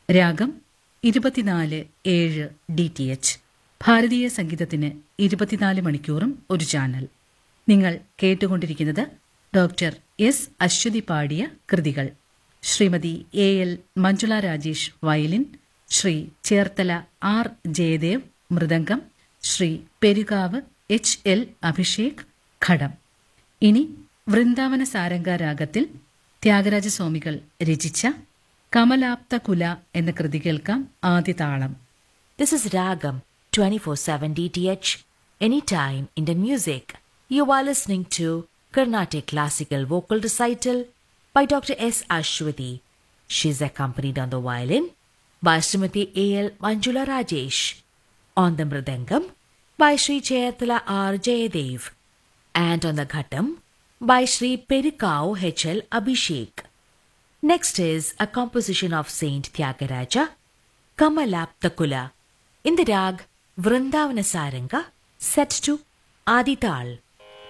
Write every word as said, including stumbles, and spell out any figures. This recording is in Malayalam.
രാഗം ഇരുപത്തിനാല് ഏഴ് ഡി ടി എച്ച്. ഭാരതീയ സംഗീതത്തിന് ഇരുപത്തിനാല് മണിക്കൂറും ഒരു ചാനൽ. നിങ്ങൾ കേട്ടുകൊണ്ടിരിക്കുന്നത് ഡോക്ടർ എസ് അശ്വതി പാടിയ കൃതികൾ. Shrimati A L Manjula Rajesh violin, Shri Cherthala R Jayadev mridangam, Shri Perukavu H L Abhishek ഘടം. ഇനി വൃന്ദാവന സാരംഗ രാഗത്തിൽ ത്യാഗരാജസ്വാമികൾ രചിച്ച കമലാപ്ത കുല എന്ന കൃതി കേൾക്കാം. ആദ്യ താളം. This is Ragam twenty-four seven D T H, anytime Indian music. You are listening to Carnatic Classical Vocal Recital by Doctor S. Ashwati. She is accompanied on the violin by Srimati A L Manjula Rajesh, on the mridangam by Sri Chayatala R Jayadev, and on the ghatam by Sri Perikau H L Abhishek. Next is a composition of Saint Tyagaraja, Kamalapta Kula, in the rag Vrindavana Saranga, set to Adi Tal.